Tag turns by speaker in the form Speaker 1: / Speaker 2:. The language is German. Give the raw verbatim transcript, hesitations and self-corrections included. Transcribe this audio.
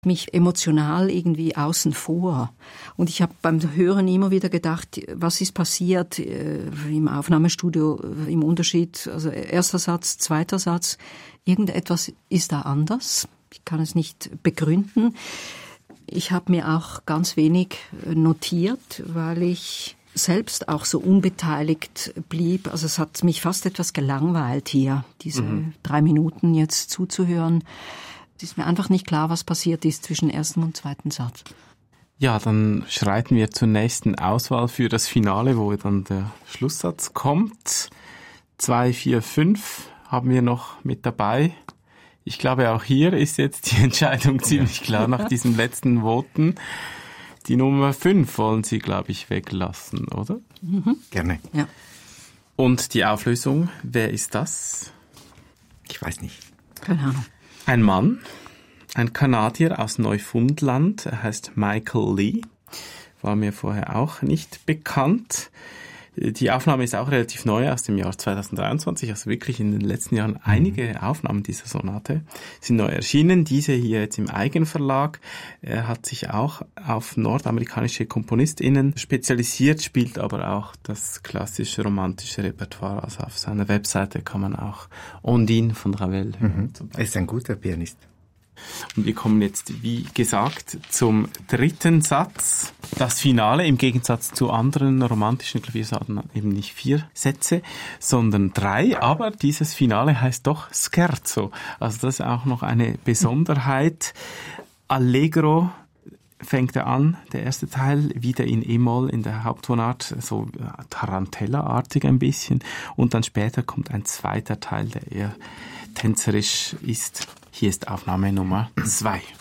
Speaker 1: mich emotional irgendwie außen vor. Und ich habe beim Hören immer wieder gedacht, was ist passiert äh, im Aufnahmestudio, äh, im Unterschied, also erster Satz, zweiter Satz, irgendetwas ist da anders. Ich kann es nicht begründen. Ich habe mir auch ganz wenig notiert, weil ich selbst auch so unbeteiligt blieb. Also es hat mich fast etwas gelangweilt hier, diese mhm. drei Minuten jetzt zuzuhören. Es ist mir einfach nicht klar, was passiert ist zwischen ersten und zweiten Satz.
Speaker 2: Ja, dann schreiten wir zur nächsten Auswahl für das Finale, wo dann der Schlusssatz kommt. Zwei, vier, fünf haben wir noch mit dabei. Ich glaube, auch hier ist jetzt die Entscheidung ziemlich klar nach diesen letzten Voten. Die Nummer fünf wollen Sie, glaube ich, weglassen, oder?
Speaker 3: Mhm. Gerne.
Speaker 1: Ja.
Speaker 2: Und die Auflösung, wer ist das?
Speaker 3: Ich weiß nicht.
Speaker 1: Keine Ahnung.
Speaker 2: Ein Mann, ein Kanadier aus Neufundland, er heißt Michael Lee, war mir vorher auch nicht bekannt. Die Aufnahme ist auch relativ neu, aus dem Jahr zweitausenddreiundzwanzig, also wirklich in den letzten Jahren einige Aufnahmen dieser Sonate sind neu erschienen. Diese hier jetzt im Eigenverlag. Er hat sich auch auf nordamerikanische KomponistInnen spezialisiert, spielt aber auch das klassische romantische Repertoire. Also auf seiner Webseite kann man auch Ondine von Ravel hören.
Speaker 3: Mhm. Er ist ein guter Pianist.
Speaker 2: Und wir kommen jetzt, wie gesagt, zum dritten Satz. Das Finale im Gegensatz zu anderen romantischen Klaviersonaten eben nicht vier Sätze, sondern drei. Aber dieses Finale heißt doch Scherzo. Also das ist auch noch eine Besonderheit. Allegro fängt er an, der erste Teil, wieder in E-Moll in der Haupttonart, so Tarantella-artig ein bisschen. Und dann später kommt ein zweiter Teil, der eher tänzerisch ist. Hier ist Aufnahme Nummer zwei.